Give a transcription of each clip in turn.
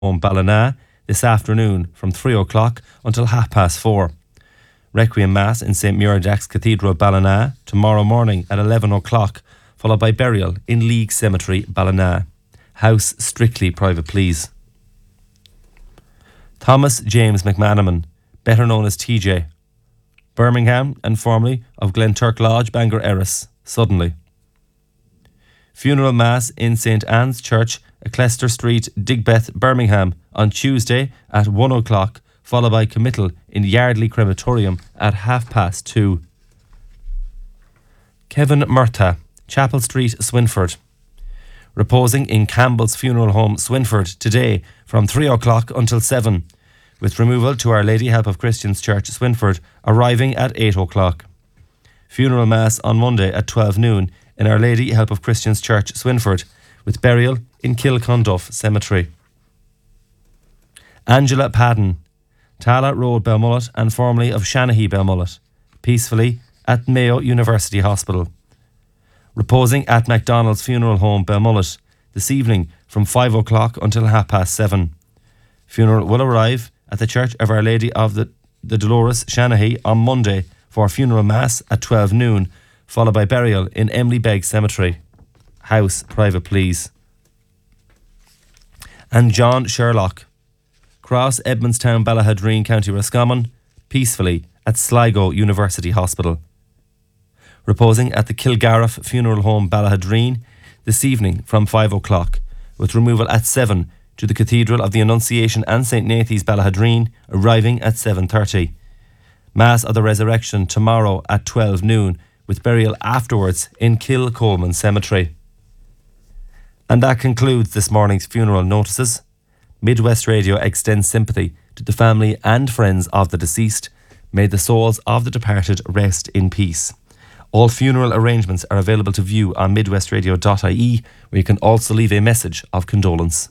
Home Ballina this afternoon from 3 o'clock until 4:30. Requiem Mass in St Muirjacks Cathedral Ballina tomorrow morning at 11 o'clock, followed by burial in League Cemetery Ballina. House strictly private, please. Thomas James McManaman, better known as TJ, Birmingham and formerly of Glenturk Lodge, Bangor Erris, suddenly. Funeral Mass in St Anne's Church, Ecclester Street, Digbeth, Birmingham on Tuesday at 1 o'clock, followed by committal in Yardley Crematorium at 2:30. Kevin Murtagh, Chapel Street, Swinford, reposing in Campbell's Funeral Home, Swinford, today from 3 o'clock until 7, with removal to Our Lady Help of Christians Church, Swinford, arriving at 8 o'clock. Funeral Mass on Monday at 12 noon in Our Lady Help of Christians Church, Swinford, with burial in Kilconduff Cemetery. Angela Padden, Tala Road, Belmullet, and formerly of Shanahy, Belmullet, peacefully at Mayo University Hospital. Reposing at MacDonald's Funeral Home, Belmullet, this evening from 5 o'clock until 7:30. Funeral will arrive at the Church of Our Lady of the Dolores, Shanahy, on Monday for funeral mass at 12 noon, followed by burial in Emily Begg Cemetery. House private, please. And John Sherlock, Cross Edmondstown, Ballahadreen, County Roscommon, peacefully at Sligo University Hospital. Reposing at the Kilgariff Funeral Home, Ballahadreen, this evening from 5 o'clock, with removal at 7 to the Cathedral of the Annunciation and St Nathan's, Ballahadreen, arriving at 7:30. Mass of the Resurrection tomorrow at 12 noon, with burial afterwards in Kilcolman Cemetery. And that concludes this morning's funeral notices. Midwest Radio extends sympathy to the family and friends of the deceased. May the souls of the departed rest in peace. All funeral arrangements are available to view on midwestradio.ie, where you can also leave a message of condolence.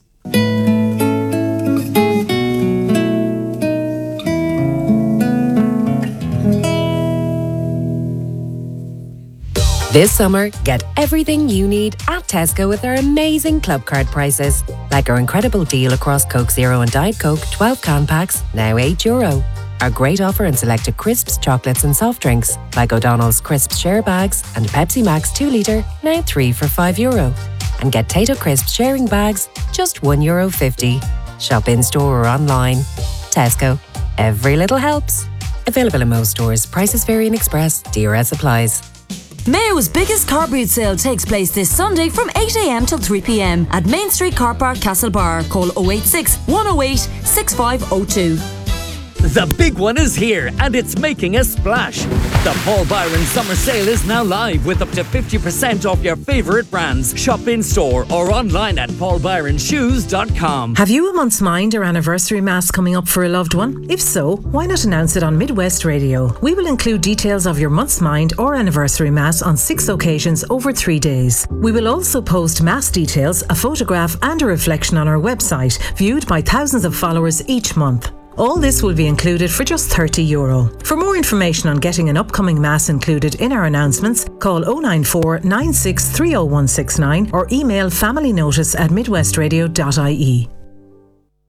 This summer, get everything you need at Tesco with our amazing club card prices. Like our incredible deal across Coke Zero and Diet Coke 12 can packs, now €8. Our great offer in selected crisps, chocolates and soft drinks, like O'Donnell's Crisps share bags and Pepsi Max 2 litre, now 3 for €5. And get Tato Crisps sharing bags, just €1.50. Shop in-store or online. Tesco. Every little helps. Available in most stores. Prices vary in Express. DRS applies. Mayo's biggest car boot sale takes place this Sunday from 8 a.m. till 3 p.m. at Main Street Car Park, Castlebar. Call 086 108 6502. The big one is here and it's making a splash. The Paul Byron Summer Sale is now live with up to 50% off your favourite brands. Shop in store or online at paulbyronshoes.com. Have you a month's mind or anniversary mass coming up for a loved one? If so, why not announce it on Midwest Radio? We will include details of your month's mind or anniversary mass on 6 occasions over 3 days. We will also post mass details, a photograph and a reflection on our website, viewed by thousands of followers each month. All this will be included for just €30. For more information on getting an upcoming mass included in our announcements, call 094 96 30169 or email familynotice@midwestradio.ie.